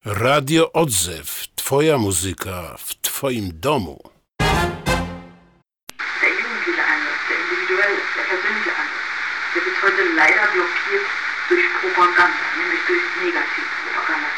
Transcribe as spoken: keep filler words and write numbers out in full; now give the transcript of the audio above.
Radio Odzew. Twoja muzyka w twoim domu. Der jugendliche Ansatz, der individuelle, der persönliche Ansatz, der wird heute leider blockiert durch Propaganda, nämlich durch Negativpropaganda.